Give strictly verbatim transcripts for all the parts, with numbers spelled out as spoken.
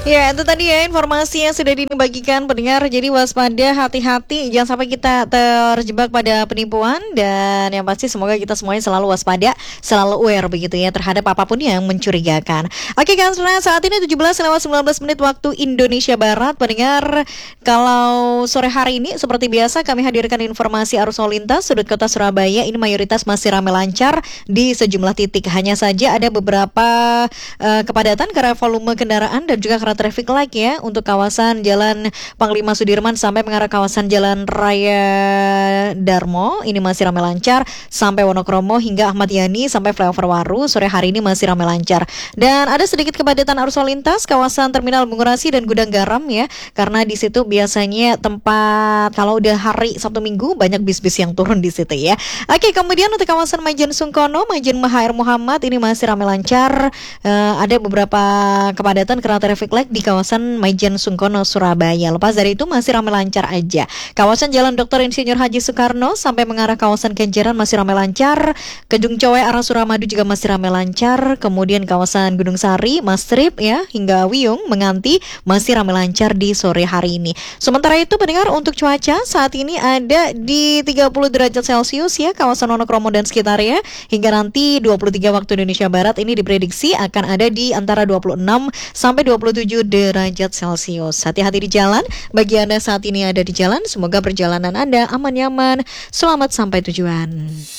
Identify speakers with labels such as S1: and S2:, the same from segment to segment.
S1: Ya, itu tadi ya informasi yang sudah dibagikan pendengar. Jadi waspada, hati-hati, jangan sampai kita terjebak pada penipuan. Dan yang pasti semoga kita semuanya selalu waspada, selalu aware begitu ya terhadap apapun yang mencurigakan. Oke kan, saat ini tujuh belas lewat sembilan belas menit waktu Indonesia Barat. Pendengar, kalau sore hari ini seperti biasa kami hadirkan informasi arus lalu lintas sudut kota Surabaya. Ini mayoritas masih ramai lancar di sejumlah titik. Hanya saja ada beberapa uh, kepadatan karena volume kendaraan dan juga karena traffic light ya untuk kawasan Jalan Panglima Sudirman sampai mengarah kawasan Jalan Raya Darmo. Ini masih ramai lancar sampai Wonokromo hingga Ahmad Yani sampai flyover Waru. Sore hari ini masih ramai lancar. Dan ada sedikit kepadatan arus lalu lintas kawasan Terminal Bungurasi dan Gudang Garam ya. Karena di situ biasanya tempat kalau udah hari Sabtu Minggu banyak bis-bis yang turun di situ ya. Oke, kemudian untuk kawasan Majen Sungkono, Majen Mahair Muhammad ini masih ramai lancar. Uh, ada beberapa kepadatan karena traffic light di kawasan Majen Sungkono Surabaya. Lepas dari itu masih ramai lancar aja. Kawasan Jalan Doktor Insinyur Haji Soekarno sampai mengarah kawasan Kenjeran masih ramai lancar. Kedung Cowe arah Suramadu juga masih ramai lancar. Kemudian kawasan Gunung Sari, Mastrip ya hingga Wiyung Menganti masih ramai lancar di sore hari ini. Sementara itu pendengar untuk cuaca saat ini ada di tiga puluh derajat Celcius ya kawasan Wonokromo dan sekitarnya. Hingga nanti dua puluh tiga waktu Indonesia Barat ini diprediksi akan ada di antara dua puluh enam sampai dua puluh tujuh derajat Celcius. Hati-hati di jalan. Bagi Anda saat ini ada di jalan, semoga perjalanan Anda aman-nyaman. Selamat sampai tujuan.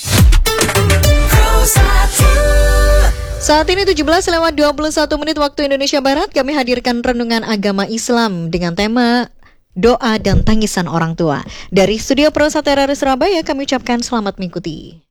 S1: Saat ini tujuh belas lewat dua puluh satu menit waktu Indonesia Barat. Kami hadirkan renungan agama Islam dengan tema doa dan tangisan orang tua. Dari Studio Pro Satera Surabaya kami ucapkan selamat mengikuti.